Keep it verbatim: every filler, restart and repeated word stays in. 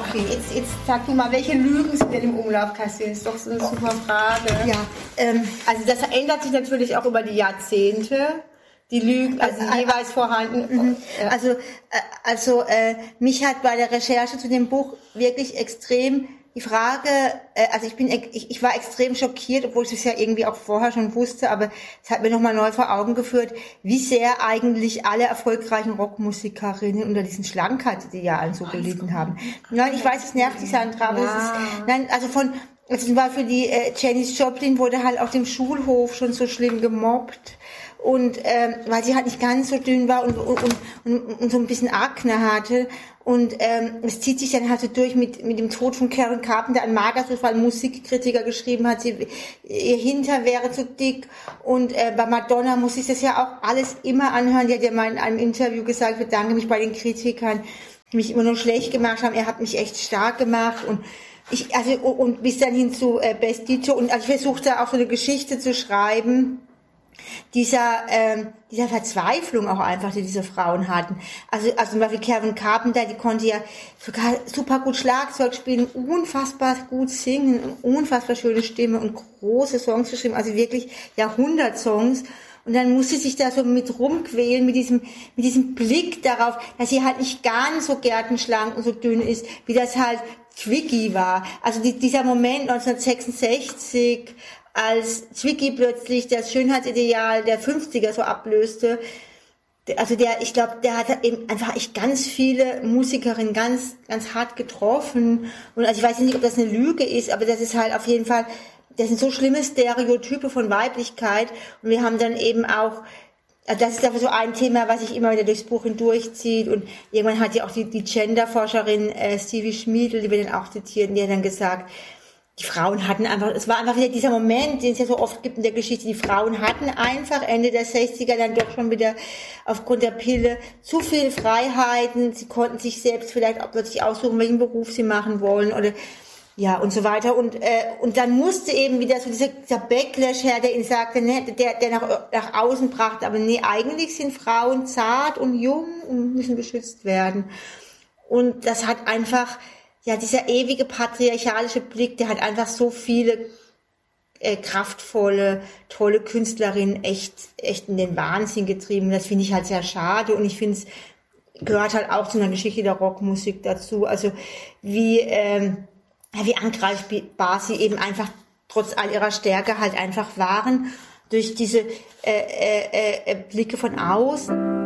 Steffi, jetzt, jetzt sag mir mal, welche Lügen sind denn im Umlauf kassiert? Das ist doch so eine super Frage. Ja, ähm, also das ändert sich natürlich auch über die Jahrzehnte. Die Lügen, also also, jeweils vorhanden. Mhm. Ja. Also, äh, also äh, mich hat bei der Recherche zu dem Buch wirklich extrem die Frage, äh, also ich bin, ich, ich war extrem schockiert, obwohl ich es ja irgendwie auch vorher schon wusste, aber es hat mir nochmal neu vor Augen geführt, wie sehr eigentlich alle erfolgreichen Rockmusikerinnen unter diesen Schlankhetsidealen so gelitten haben. Nein, ich weiß, es nervt dich, Sandra, aber ja. es ist, nein, also von, also zum Beispiel die äh, Janis Joplin wurde halt auf dem Schulhof schon so schlimm gemobbt. Und ähm, weil sie halt nicht ganz so dünn war und, und, und, und so ein bisschen Akne hatte. Und ähm, es zieht sich dann halt so durch mit mit dem Tod von Karen Carpenter, ein Magersuch, weil ein Musikkritiker geschrieben hat, sie, ihr Hintern wäre zu dick. Und äh, bei Madonna muss ich das ja auch alles immer anhören. Die hat ja mal in einem Interview gesagt, ich bedanke mich bei den Kritikern, die mich immer nur schlecht gemacht haben. Er hat mich echt stark gemacht. Und ich, also und bis dann hin zu äh, Best D J. Und also ich versuchte auch so eine Geschichte zu schreiben, dieser ähm, dieser Verzweiflung auch einfach, die diese Frauen hatten. Also also zum Beispiel Karen Carpenter, die konnte ja sogar super gut Schlagzeug spielen, unfassbar gut singen, unfassbar schöne Stimme und große Songs geschrieben, also wirklich Jahrhundertsongs. Und dann musste sie sich da so mit rumquälen, mit diesem, mit diesem Blick darauf, dass sie halt nicht ganz so gärtenschlank und so dünn ist, wie das halt Twiggy war. Also die, dieser Moment neunzehnhundertsechsundsechzig, als Zwicky plötzlich das Schönheitsideal der fünfziger so ablöste, also der, ich glaube, der hat eben einfach echt ganz viele Musikerinnen ganz, ganz hart getroffen. Und also ich weiß nicht, ob das eine Lüge ist, aber das ist halt auf jeden Fall, das sind so schlimme Stereotype von Weiblichkeit. Und wir haben dann eben auch, also das ist aber so ein Thema, was sich immer wieder durchs Buch hindurchzieht. Und irgendwann hat ja auch die, die Genderforscherin äh, Stevie Schmiedl, die wir dann auch zitieren, die hat dann gesagt, die Frauen hatten einfach, es war einfach wieder dieser Moment, den es ja so oft gibt in der Geschichte, die Frauen hatten einfach Ende der sechziger dann doch schon wieder aufgrund der Pille zu viele Freiheiten, sie konnten sich selbst vielleicht auch plötzlich aussuchen, welchen Beruf sie machen wollen oder ja und so weiter und äh, und dann musste eben wieder so dieser, dieser Backlash her, der ihnen sagte, ne, der der nach, nach außen brachte, aber nee, eigentlich sind Frauen zart und jung und müssen beschützt werden. Und das hat einfach ja, dieser ewige patriarchalische Blick, der hat einfach so viele äh, kraftvolle, tolle Künstlerinnen echt, echt in den Wahnsinn getrieben. Das finde ich halt sehr schade und ich finde es gehört halt auch zu einer Geschichte der Rockmusik dazu. Also wie, ähm, wie angreifbar sie eben einfach trotz all ihrer Stärke halt einfach waren durch diese äh, äh, äh, Blicke von außen.